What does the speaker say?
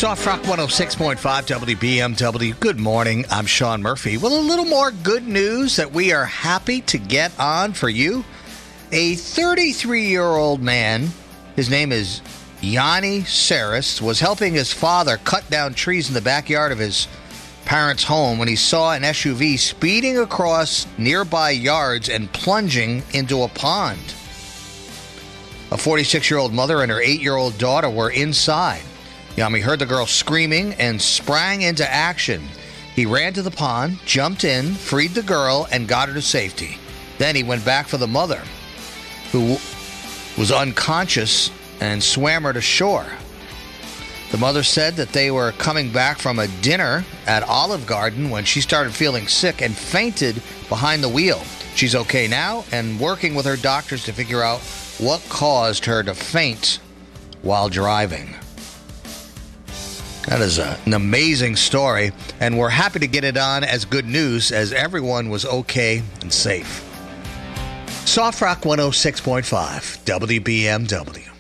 Soft Rock 106.5 WBMW. Good morning. I'm Sean Murphy. Well, a little more good news that we are happy to get on for you. A 33-year-old man, his name is Yanni Saris, was helping his father cut down trees in the backyard of his parents' home when he saw an SUV speeding across nearby yards and plunging into a pond. A 46-year-old mother and her 8-year-old daughter were inside. Yami heard the girl screaming and sprang into action. He ran to the pond, jumped in, freed the girl, and got her to safety. Then he went back for the mother, who was unconscious, and swam her to shore. The mother said that they were coming back from a dinner at Olive Garden when she started feeling sick and fainted behind the wheel. She's okay now and working with her doctors to figure out what caused her to faint while driving. That is an amazing story, and we're happy to get it on as good news as everyone was okay and safe. Soft Rock 106.5 WBMW.